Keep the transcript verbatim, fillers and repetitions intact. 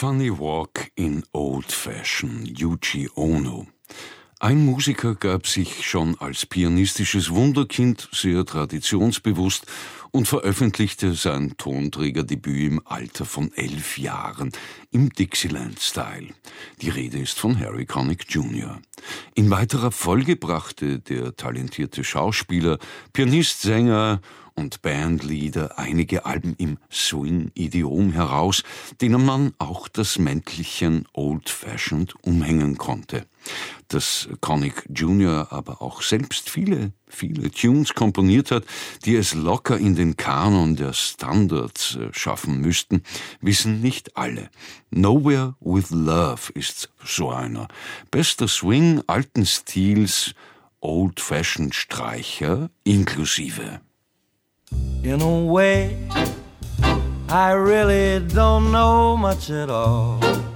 Funny Walk in Old Fashion, Yuji Ono. Ein Musiker gab sich schon als pianistisches Wunderkind sehr traditionsbewusst und veröffentlichte sein Tonträgerdebüt im Alter von elf Jahren im Dixieland-Style. Die Rede ist von Harry Connick Junior In weiterer Folge brachte der talentierte Schauspieler, Pianist, Sänger und Bandleader einige Alben im Swing-Idiom heraus, denen man auch das Mäntelchen Old-Fashioned umhängen konnte. Dass Connick Junior aber auch selbst viele, viele Tunes komponiert hat, die es locker in den Kanon der Standards schaffen müssten, wissen nicht alle. Nowhere with Love ist so einer. Bester Swing alten Stils, Old-Fashioned Streicher inklusive. In a way, I really don't know much at all.